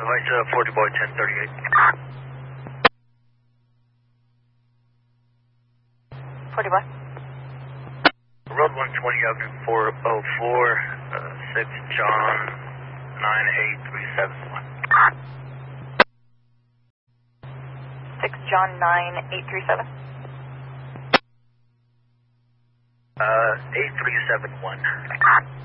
Device 40 boy 1038. Road 120 Avenue 404, 6 John 98371. 6 John 9837. 8371.